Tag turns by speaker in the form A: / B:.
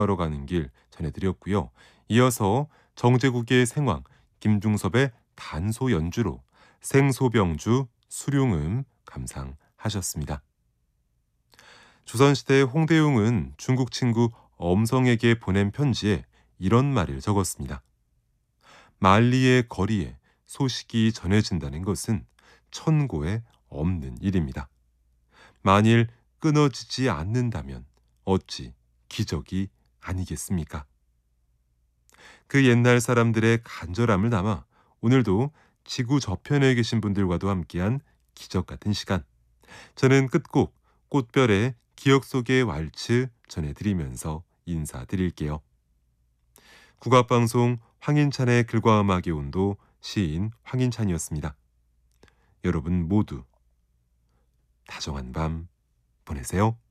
A: 걸어가는 길 전해드렸고요. 이어서 정제국의 생황, 김중섭의 단소 연주로 생소병주 수룡음 감상하셨습니다. 조선시대 홍대웅은 중국 친구 엄성에게 보낸 편지에 이런 말을 적었습니다. 만리의 거리에 소식이 전해진다는 것은 천고에 없는 일입니다. 만일 끊어지지 않는다면 어찌 기적이 아니겠습니까? 그 옛날 사람들의 간절함을 담아 오늘도 지구 저편에 계신 분들과도 함께한 기적 같은 시간. 저는 끝곡 꽃별의 기억 속의 왈츠 전해드리면서 인사드릴게요. 국악방송 황인찬의 글과 음악의 온도 시인 황인찬이었습니다. 여러분 모두 다정한 밤 보내세요.